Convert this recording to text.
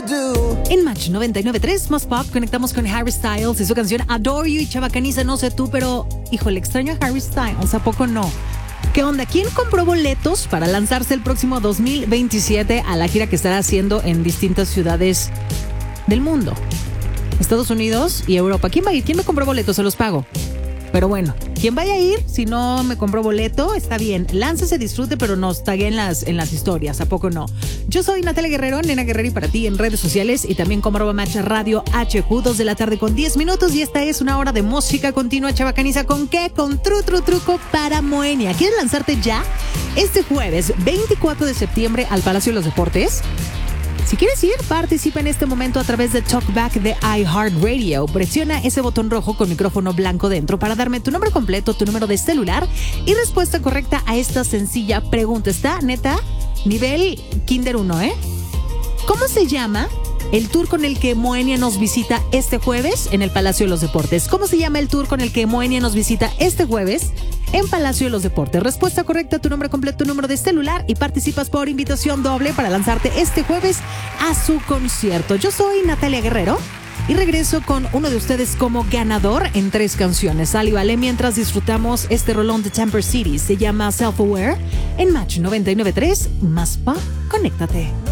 En Match 99.3 más pop conectamos con Harry Styles y su canción Adore You. Y chavacaniza, no sé tú, pero híjole, extraño a Harry Styles, ¿a poco no? ¿Qué onda? ¿Quién compró boletos para lanzarse el próximo 2027 a la gira que estará haciendo en distintas ciudades del mundo? Estados Unidos y Europa. ¿Quién va a ir? ¿Quién me compró boletos? Se los pago. Pero bueno, quien vaya a ir, si no me compró boleto, está bien. Láncese, disfrute, pero nos tague en las historias. ¿A poco no? Yo soy Natalia Guerrero, Nena Guerrero, y para ti en redes sociales y también como @Match Radio HQ, 2 de la tarde con 10 minutos. Y esta es una hora de música continua, chabacaniza. ¿Con qué? Con truco para Moenia. ¿Quieres lanzarte ya? Este jueves, 24 de septiembre, al Palacio de los Deportes. Si quieres ir, participa en este momento a través de Talkback de iHeartRadio. Presiona ese botón rojo con micrófono blanco dentro para darme tu nombre completo, tu número de celular y respuesta correcta a esta sencilla pregunta. Está, neta, nivel Kinder 1, ¿eh? ¿Cómo se llama el tour con el que Moenia nos visita este jueves en el Palacio de los Deportes? ¿Cómo se llama el tour con el que Moenia nos visita este jueves en Palacio de los Deportes? Respuesta correcta, tu nombre completo, tu número de celular y participas por invitación doble para lanzarte este jueves a su concierto. Yo soy Natalia Guerrero y regreso con uno de ustedes como ganador en 3 canciones. Sale y vale mientras disfrutamos este rolón de Temper City. Se llama Self Aware en Match 99.3. Más pa, conéctate.